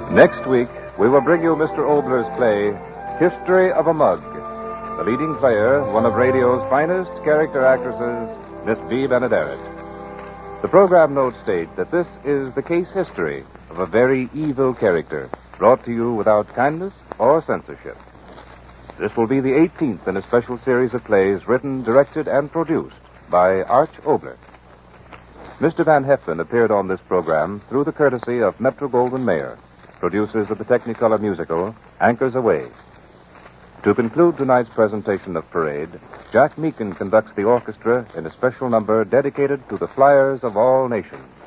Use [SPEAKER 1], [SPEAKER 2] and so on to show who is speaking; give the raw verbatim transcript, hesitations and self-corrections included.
[SPEAKER 1] Next week, we will bring you Mister Obler's play, History of a Mug. The leading player, one of radio's finest character actresses, Miss V. Benaderet. The program notes state that this is the case history of a very evil character, brought to you without kindness or censorship. This will be the eighteenth in a special series of plays written, directed, and produced by Arch Obler. Mister Van Heflin appeared on this program through the courtesy of Metro-Goldwyn-Mayer, producers of the Technicolor musical, Anchors Aweigh. To conclude tonight's presentation of Parade, Jack Meakin conducts the orchestra in a special number dedicated to the flyers of all nations.